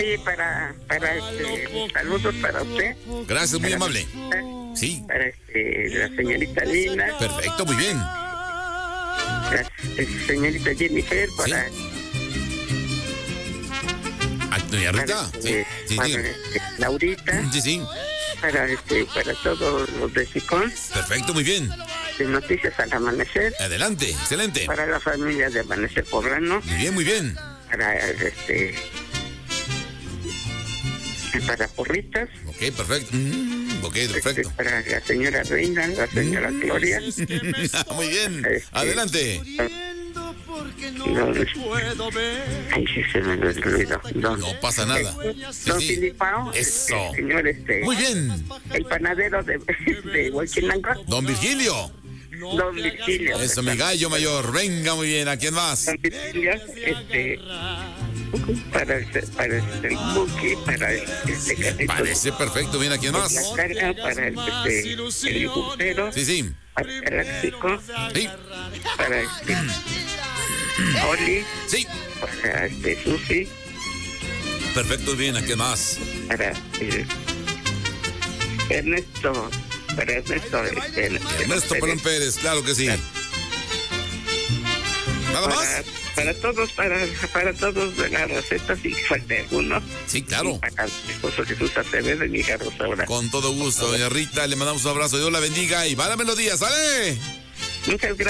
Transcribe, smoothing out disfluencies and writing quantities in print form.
Sí, para saludos para usted. Gracias, muy amable. Sí. Para la señorita Lina. Perfecto, muy bien. La señorita Jennifer, para... Sí. Doña Rita. Sí, sí, para sí. Laurita. Sí, sí. Para todos los de Sicón. Perfecto, muy bien. De Noticias al Amanecer. Adelante, excelente. Para la familia de Amanecer Poblano. Muy bien, muy bien. Para Porritas. Ok, perfecto. Ok, perfecto. Para la señora Reina, la señora Gloria. Muy bien. Adelante. Ay, sí, se me olvidó. No pasa nada. Don Filipao. Eso. Señor, muy bien. El panadero de Huachinango. Don Virgilio. Don Virgilio. Eso, mi gallo mayor. Venga, muy bien. ¿A quién más? Don Virgilio, para el Buki, para Parece perfecto. Bien, ¿a quién más? La carga, para el Juntero. Sí, sí. Para el Galáctico. Sí. Para Oli. Sí. Para Susi. Perfecto, bien, ¿a quién más? Para Ernesto. Para Ernesto. Ernesto Perón Pérez, claro que sí. ¿Nada más? Para todos, para todos de las recetas, sin que falte alguno. Sí, claro. Para mi esposo Jesús Acevedo y mi hija Rosaura. Con todo gusto, doña Rita, le mandamos un abrazo, Dios la bendiga y va la melodía, ¿sale? Muchas gracias.